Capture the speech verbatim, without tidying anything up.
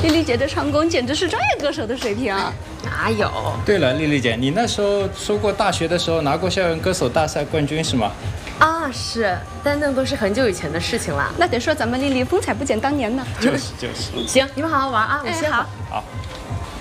丽丽姐的唱功简直是专业歌手的水平啊！ 哪有？ 对了，丽丽姐，你那时候说过大学的时候拿过校园歌手大赛冠军是吗？ 啊，是，但那都是很久以前的事情了。 那得说咱们丽丽风采不减当年呢。 就是就是。 行，你们好好玩啊，我先好。 好。